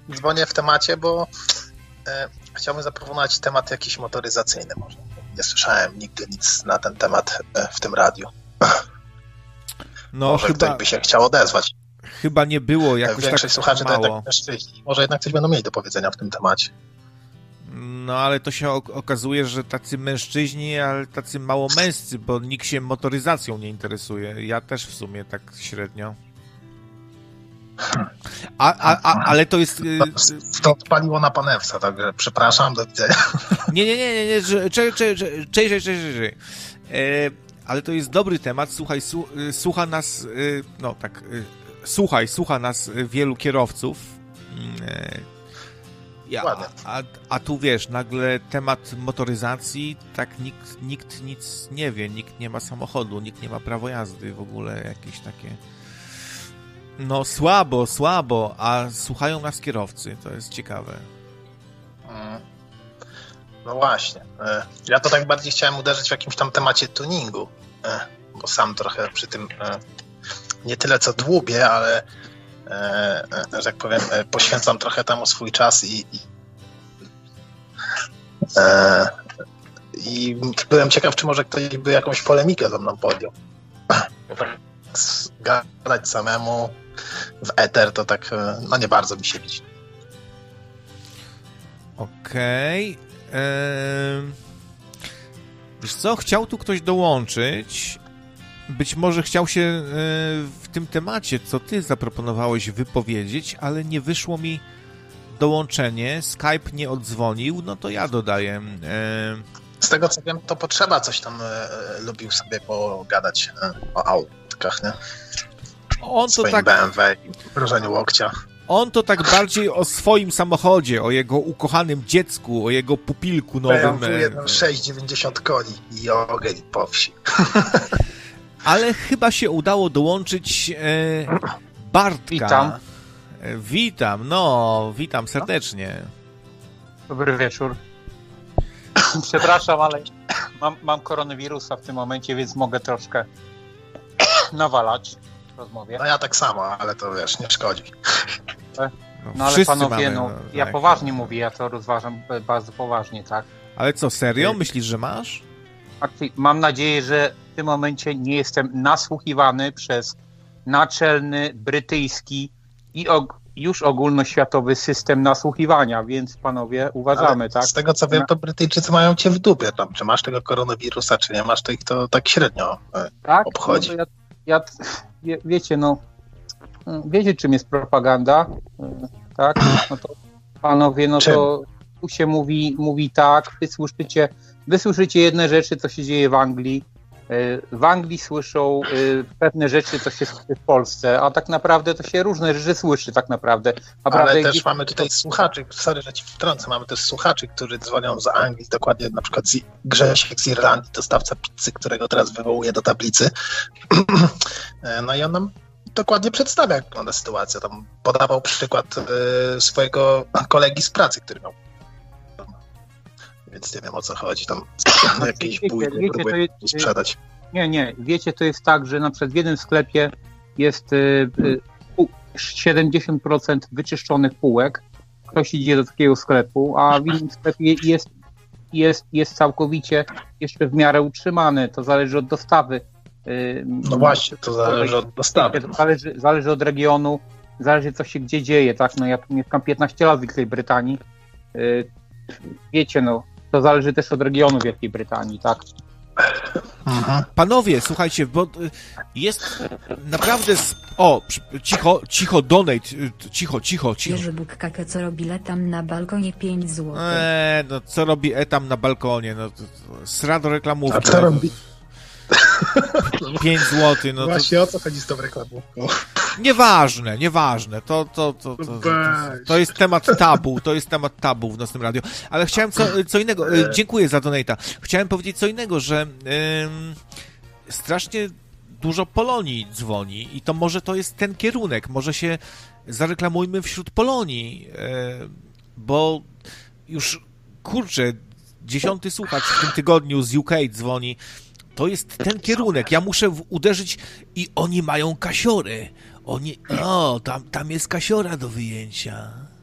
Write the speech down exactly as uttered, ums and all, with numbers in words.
dzwonię w temacie, bo e, chciałbym zaproponować temat jakiś motoryzacyjny może. Nie słyszałem nigdy nic na ten temat e, w tym radiu. No, może chyba, ktoś by się chciał odezwać. Chyba nie było jakoś Większość tak słuchaczy mało. to jednak mężczyźni. Może jednak coś będą mieli do powiedzenia w tym temacie. No, ale to się okazuje, że tacy mężczyźni, ale tacy mało męscy, bo nikt się motoryzacją nie interesuje. Ja też w sumie tak średnio. A, a, a, ale to jest... To odpaliło na panewca, także przepraszam, do widzenia. Nie, nie, nie, nie, nie, cześć, cześć, cześć, cześć, cześć. Ale to jest dobry temat, słuchaj, słucha nas, no tak, słuchaj, słucha nas wielu kierowców. Ja, a, a tu wiesz, nagle temat motoryzacji, tak nikt, nikt nic nie wie, nikt nie ma samochodu, nikt nie ma prawa jazdy, w ogóle jakieś takie... No słabo, słabo, a słuchają nas kierowcy, to jest ciekawe. No właśnie, ja to tak bardziej chciałem uderzyć w jakimś tam temacie tuningu, bo sam trochę przy tym nie tyle co dłubię, ale że tak powiem, poświęcam trochę temu swój czas i, i, i byłem ciekaw, czy może ktoś by jakąś polemikę ze mną podjął. Bo tak gadać samemu w eter to tak, no nie bardzo mi się widzi. Okej. Okay. Eee... Wiesz co, chciał tu ktoś dołączyć. Być może chciał się e, w tym temacie, co ty zaproponowałeś, wypowiedzieć, ale nie wyszło mi dołączenie. Skype nie odzwonił, no to ja dodaję. E... Z tego co wiem, to Potrzeba coś tam e, lubił sobie pogadać e, o autkach, nie? On swoim to tak... B M W i mrożeniu łokcia. On to tak bardziej o swoim samochodzie, o jego ukochanym dziecku, o jego pupilku nowym. B M W jeden sześć dziewięćdziesiąt koni i ogień po wsi. Ale chyba się udało dołączyć e, Bartka. Witam. E, witam, no, witam serdecznie. Dobry wieczór. Przepraszam, ale mam, mam koronawirusa w tym momencie, więc mogę troszkę nawalać w rozmowie. No ja tak samo, ale to wiesz, nie szkodzi. No ale panowie, mamy, no, no ja tak. poważnie mówię, ja to rozważam bardzo poważnie, tak. Ale co, serio? Myślisz, że masz? Mam nadzieję, że w tym momencie nie jestem nasłuchiwany przez naczelny brytyjski i og- już ogólnoświatowy system nasłuchiwania, więc panowie, uważamy, ale tak? Z tego co wiem, to Brytyjczycy mają cię w dupie tam, czy masz tego koronawirusa, czy nie masz, to ich to tak średnio tak? obchodzi. No ja, ja, wie, wiecie, no, wiecie czym jest propaganda, tak? No to panowie, no czym? to tu się mówi, mówi tak, wy słyszycie, wy słyszycie jedne rzeczy, co się dzieje w Anglii, w Anglii słyszą pewne rzeczy, co się słyszy w Polsce, a tak naprawdę to się różne rzeczy słyszy tak naprawdę. naprawdę Ale też gdzieś... mamy tutaj słuchaczy, sorry, że ci wtrącę, mamy też słuchaczy, którzy dzwonią z Anglii, dokładnie na przykład z Grzesiek z Irlandii, dostawca pizzy, którego teraz wywołuję do tablicy. No i on nam dokładnie przedstawia, jak wygląda sytuacja. Tam podawał przykład swojego kolegi z pracy, który miał. Więc nie wiem, o co chodzi. Tam jakiś bój próbuje sprzedać. Nie, nie. Wiecie, to jest tak, że na przykład w jednym sklepie jest y, y, siedemdziesiąt procent wyczyszczonych półek. Ktoś idzie do takiego sklepu, a w innym sklepie jest, jest, jest całkowicie jeszcze w miarę utrzymany. To zależy od dostawy. Y, no właśnie, to zależy od dostawy. Zależy, zależy od regionu, zależy co się gdzie dzieje. Tak? No ja tu mieszkam piętnaście lat w Wielkiej Brytanii. Y, wiecie, no. To zależy też od regionu Wielkiej Brytanii, tak? Panowie, słuchajcie, bo jest naprawdę... Z... O, cicho, cicho, donate, cicho, cicho, cicho. Jerzy Buk-Kake, co robi letam na balkonie pięć złotych. Eee, no co robi etam na balkonie, no to, to, srado reklamówki. A co robi? pięć złotych, no właśnie to... o co chodzi z tą reklamówką? Nieważne, nieważne, to, to, to, to, to, to, to jest temat tabu, to jest temat tabu w naszym radiu, ale chciałem co, co innego, dziękuję za donata, chciałem powiedzieć co innego, że ym, strasznie dużo Polonii dzwoni i to może to jest ten kierunek, może się zareklamujmy wśród Polonii, yy, bo już, kurczę, dziesiąty słuchacz w tym tygodniu z U K dzwoni. To jest ten kierunek. Ja muszę w- uderzyć i oni mają kasiory. Oni... O, tam, tam jest kasiora do wyjęcia.